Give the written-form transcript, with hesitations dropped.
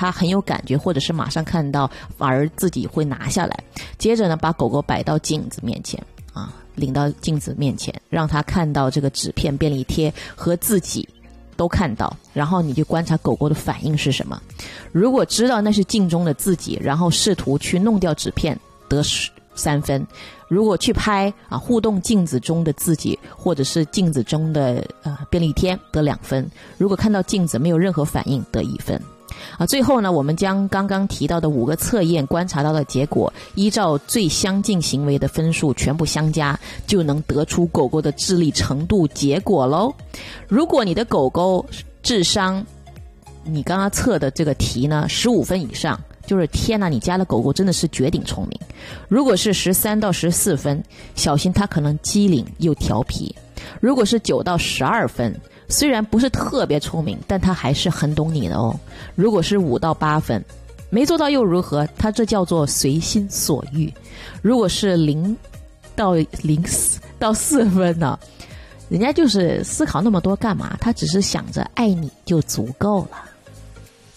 他很有感觉，或者是马上看到，反而自己会拿下来。接着呢，把狗狗摆到镜子面前啊，领到镜子面前，让他看到这个纸片便利贴和自己都看到，然后你就观察狗狗的反应是什么。如果知道那是镜中的自己，然后试图去弄掉纸片，得3分。如果去拍互动镜子中的自己，或者是镜子中的便利贴，得2分。如果看到镜子没有任何反应，得1分。最后呢，我们将刚刚提到的5个测验观察到的结果，依照最相近行为的分数全部相加，就能得出狗狗的智力程度结果咯。如果你的狗狗智商，你刚刚测的这个题呢15分以上，就是天哪，你家的狗狗真的是绝顶聪明。如果是13到14分，小心它可能机灵又调皮。如果是9到12分，虽然不是特别聪明，但它还是很懂你的哦。如果是5到8分，没做到又如何？它这叫做随心所欲。如果是0到4分呢，人家就是思考那么多干嘛？他只是想着爱你就足够了。